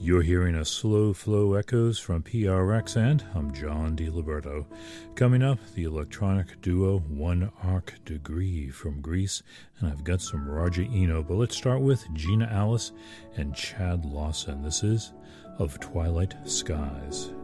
You're hearing a Slow Flow Echoes from PRX, and I'm John DiLiberto. Coming up, the electronic duo One Arc Degree from Greece, and I've got some Roger Eno, but let's start with Gina Alice and Chad Lawson. This is Of Twilight Skies.